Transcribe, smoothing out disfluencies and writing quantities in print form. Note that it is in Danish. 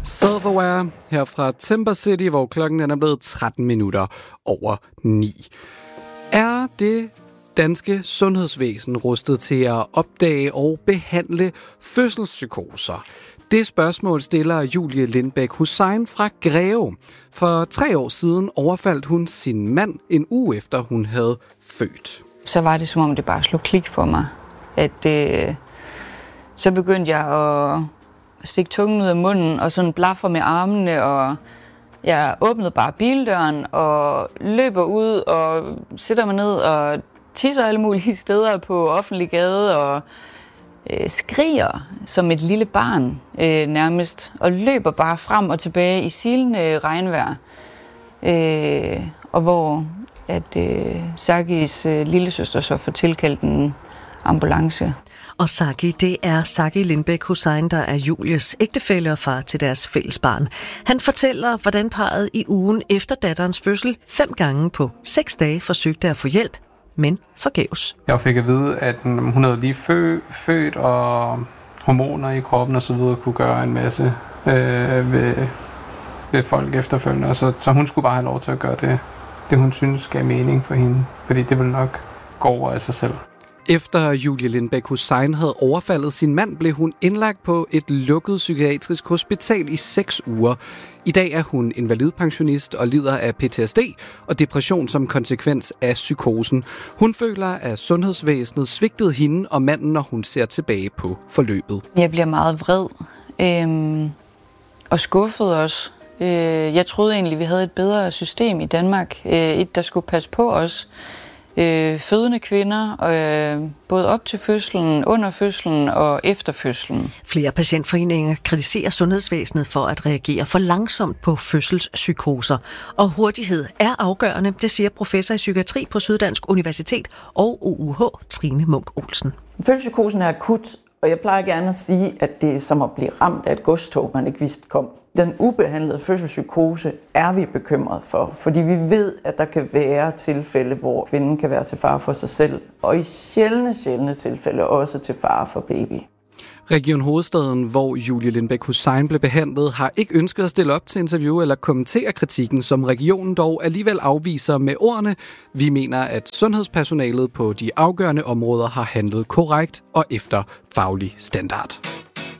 Silverware her fra Timber City, hvor klokken er blevet 13 minutter over 9. Er det danske sundhedsvæsen rustet til at opdage og behandle fødselspsykoser? Det spørgsmål stiller Julie Lindbæk Hussein fra Greve. For 3 år siden overfaldt hun sin mand en uge efter hun havde født. Så var det som om det bare slog klik for mig. Så begyndte jeg at stikke tungen ud af munden og sådan blaffer med armene, og jeg åbnede bare bildøren og løber ud og sætter mig ned og tisser alle mulige steder på offentlig gade og skriger som et lille barn nærmest, og løber bare frem og tilbage i silende regnvejr. Og hvor Sakis lillesøster så får tilkaldt en ambulance. Og Saki, det er Saki Lindbæk Hussein, der er Julies ægtefælle og far til deres fælles barn. Han fortæller, hvordan parret i ugen efter datterens fødsel 5 gange på 6 dage forsøgte at få hjælp, men forgæves. Jeg fik at vide, at hun havde lige født, og hormoner i kroppen og så videre kunne gøre en masse ved folk efterfølgende. Så hun skulle bare have lov til at gøre det hun synes gav mening for hende, fordi det ville nok gå over af sig selv. Efter Julie Lindbæk Hussein havde overfaldet sin mand, blev hun indlagt på et lukket psykiatrisk hospital i 6 uger. I dag er hun invalidpensionist og lider af PTSD og depression som konsekvens af psykosen. Hun føler, at sundhedsvæsenet svigtede hende og manden, når hun ser tilbage på forløbet. Jeg bliver meget vred og skuffet også. Jeg troede egentlig, vi havde et bedre system i Danmark. Et, der skulle passe på os. Fødende kvinder, både op til fødslen, under fødslen og efter fødslen. Flere patientforeninger kritiserer sundhedsvæsenet for at reagere for langsomt på fødselspsykoser. Og hurtighed er afgørende, det siger professor i psykiatri på Syddansk Universitet og OUH, Trine Munk Olsen. Fødselspsykosen er akut, og jeg plejer gerne at sige, at det er som at blive ramt af et godstog, man ikke vidste kom. Den ubehandlede fødselspsykose er vi bekymret for, fordi vi ved, at der kan være tilfælde, hvor kvinden kan være til fare for sig selv, og i sjældne tilfælde også til fare for baby. Region Hovedstaden, hvor Julie Lindbæk Hussein blev behandlet, har ikke ønsket at stille op til interview eller kommentere kritikken, som regionen dog alligevel afviser med ordene: vi mener, at sundhedspersonalet på de afgørende områder har handlet korrekt og efter faglig standard.